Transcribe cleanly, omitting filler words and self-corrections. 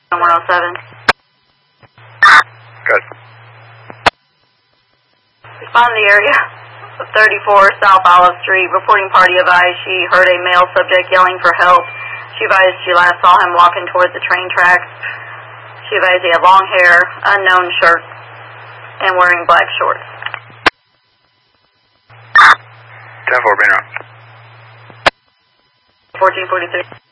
107. Good. Respond to the area of 34 South Olive Street. Reporting party advised she heard a male subject yelling for help. She advised she last saw him walking towards the train tracks. She advised he had long hair, unknown shirt, and wearing black shorts. 10-4, being around. 1443.